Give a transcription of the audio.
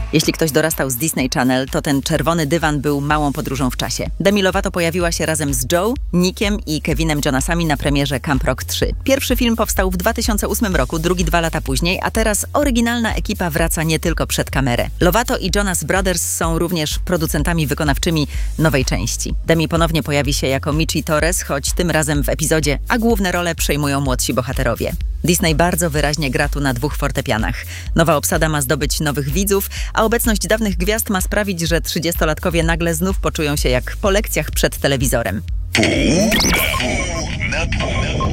Jeśli ktoś dorastał z Disney Channel, to ten czerwony dywan był małą podróżą w czasie. Demi Lovato pojawiła się razem z Joe, Nickiem i Kevinem Jonasami na premierze Camp Rock 3. Pierwszy film powstał w 2008 roku, drugi 2 lata później, a teraz oryginalna ekipa wraca nie tylko przed kamerę. Lovato i Jonas Brothers są również producentami wykonawczymi nowej części. Demi ponownie pojawi się jako Michi Torres, choć tym razem w epizodzie, a główne role przejmują młodsi bohaterowie. Disney bardzo wyraźnie gra tu na 2 fortepianach. Nowa obsada ma zdobyć nowych widzów, a obecność dawnych gwiazd ma sprawić, że 30-latkowie nagle znów poczują się jak po lekcjach przed telewizorem. Pół na pół.